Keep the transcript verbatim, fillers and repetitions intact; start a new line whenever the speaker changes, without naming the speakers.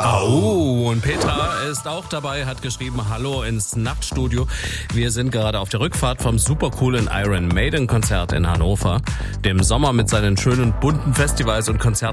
Au, und Petra ist auch dabei, hat geschrieben, hallo ins Nachtstudio. Wir sind gerade auf der Rückfahrt vom supercoolen Iron Maiden Konzert in Hannover. Dem Sommer mit seinen schönen bunten Festivals und Konzerten